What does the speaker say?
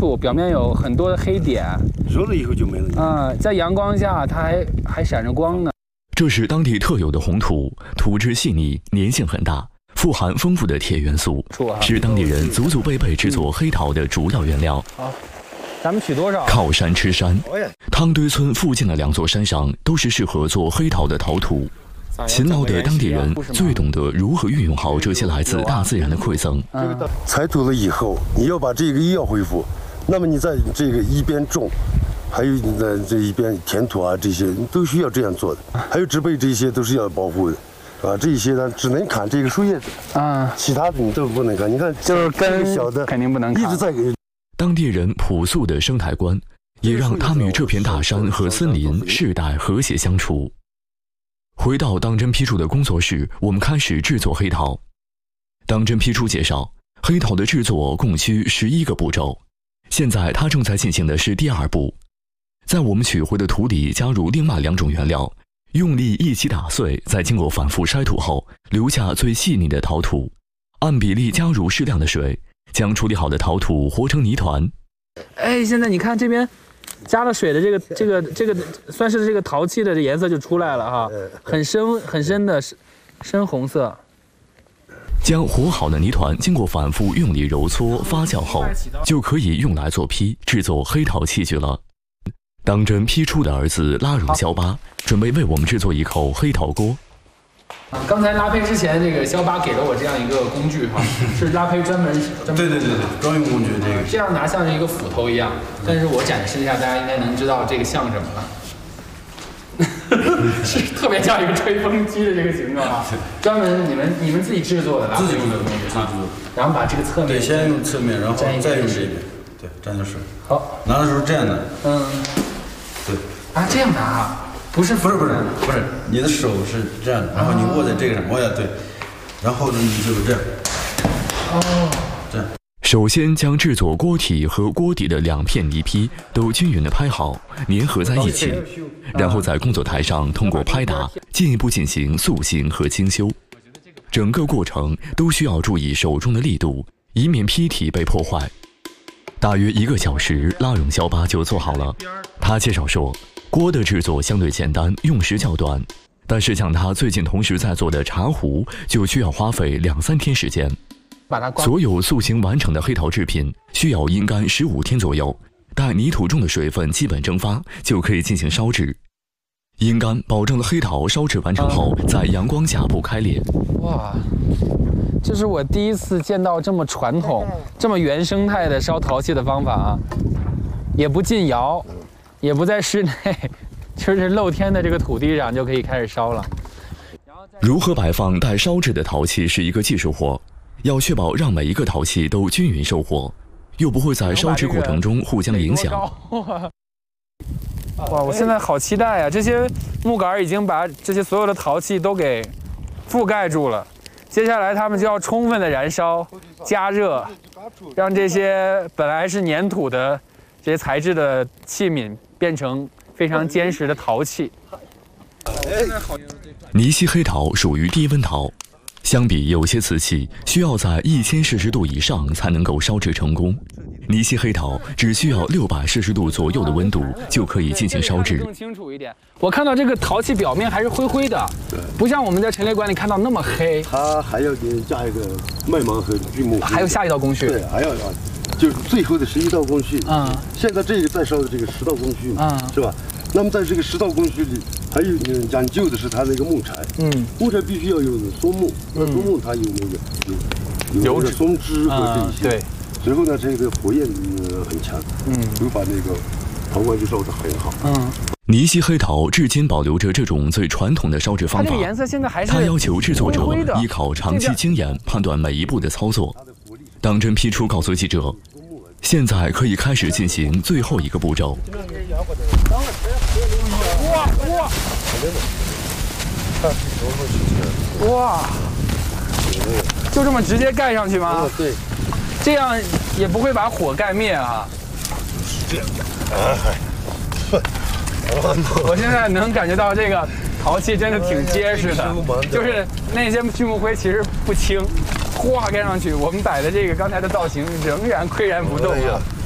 楚，表面有很多的黑点。 揉了以后就没了。 在阳光下它还闪着光呢。 这是当地特有的红土，土质细腻，粘性很大，富含丰富的铁元素，是当地人祖祖辈辈制作黑陶的主要原料。 好，咱们取多少？ 靠山吃山，汤堆村附近的2座山上都是适合做黑陶的陶土。勤劳的当地人最懂得如何运用好这些来自大自然的馈赠。 采土了以后，你要把这个要恢复，那么你在这个一边种，还有你在这一边填土啊，这些都需要这样做的。还有植被这些都是要保护的，这些呢只能砍这个树叶子，其他的你都不能砍。你看， 就是根小的肯定不能砍， 一直在给。 当地人朴素的生态观，也让他们与这片大山和森林世代和谐相处。回到当真批处的工作室，我们开始制作黑陶。当真批处介绍，黑陶的制作共需11个步骤，现在他正在进行的是第2步，在我们取回的土里加入另外2种原料，用力一起打碎，再经过反复筛土后，留下最细腻的陶土，按比例加入适量的水，将处理好的陶土和成泥团。 现在你看这边加了水的这个算是这个陶器的颜色就出来了哈，很深的深红色。 将和好的泥团经过反复用力揉搓发酵后，就可以用来做坯，制作黑陶器具了。当真批出的儿子拉荣肖巴准备为我们制作一口黑陶锅。 刚才拉坯之前，这个肖巴给了我这样一个工具哈，是拉坯专门对，专用工具这个。 这样拿像是一个斧头一样，但是我展示一下，大家应该能知道这个像什么了。是特别像一个吹风机的这个形状啊，专门你们自己制作的拉坯用的工具啊，然后把这个侧面对，先用侧面，然后再用这边，对，沾点水。 好， 拿的时候这样的，对， 这样拿啊。不是， 你的手是这样的，然后你握在这个上，对，然后呢你就这样，这样。 首先将制作锅体和锅底的2片泥坯都均匀地拍好，粘合在一起，然后在工作台上通过拍打进一步进行塑形和精修。整个过程都需要注意手中的力度，以免坯体被破坏。大约1个小时，拉荣肖巴就做好了。他介绍说，锅的制作相对简单，用时较短，但是像他最近同时在做的茶壶，就需要花费2-3天时间。所有塑形完成的黑陶制品需要阴干15天左右，待泥土中的水分基本蒸发，就可以进行烧制。阴干保证了黑陶烧制完成后在阳光下不开裂。 哇，这是我第一次见到这么传统、这么原生态的烧陶器的方法啊！也不进窑，也不在室内，就是露天的这个土地上就可以开始烧了。 如何摆放待烧制的陶器是一个技术活，要确保让每一个陶器都均匀收火，又不会在烧制过程中互相影响。 哇，我现在好期待啊！这些木杆已经把这些所有的陶器都给覆盖住了，接下来他们就要充分的燃烧、加热，让这些本来是粘土的这些材质的器皿变成非常坚实的陶器。 泥溪黑陶属于低温陶，相比有些瓷器需要在1000摄氏度以上才能够烧制成功，泥溪黑陶只需要600摄氏度左右的温度就可以进行烧制。 更清楚一点，我看到这个陶器表面还是灰灰的，不像我们在陈列馆里看到那么黑。 它还要给加一个麦芒和锯木， 还有下一道工序。 对，还要就是最后的11道工序。现在这个在烧的这个10道工序，是吧？那么在这个10道工序里，还有讲究的是它那个木材，木材必须要有松木，松木它有那个有松枝和这些，对。随后呢，这个火焰很强，就把那个陶罐就烧得很好。 泥溪黑陶至今保留着这种最传统的烧制方法。它要求制作者依靠长期经验判断每一步的操作。当真批出告诉记者，现在可以开始进行最后一个步骤。 哇！就这么直接盖上去吗？ 对。 这样也不会把火盖灭啊。 这样。 我现在能感觉到这个陶器真的挺结实的，就是那些锯木灰其实不轻，哗盖上去，我们摆的这个刚才的造型仍然岿然不动啊。